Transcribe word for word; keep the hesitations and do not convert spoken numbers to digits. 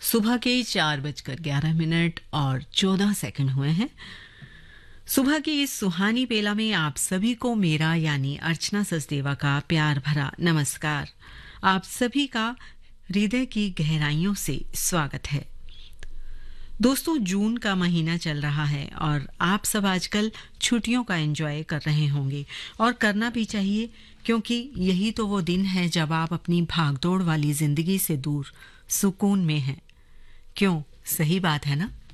सुबह के चार बजकर ग्यारह मिनट और चौदह सेकंड हुए हैं। सुबह की इस सुहानी बेला में आप सभी को मेरा यानी अर्चना सचदेवा का प्यार भरा नमस्कार। आप सभी का हृदय की गहराइयों से स्वागत है। दोस्तों, जून का महीना चल रहा है और आप सब आजकल छुट्टियों का एंजॉय कर रहे होंगे और करना भी चाहिए, क्योंकि यही तो वो दिन है जब आप अपनी भागदौड़ वाली जिंदगी से दूर सुकून में हैं। क्यों, सही बात है ना?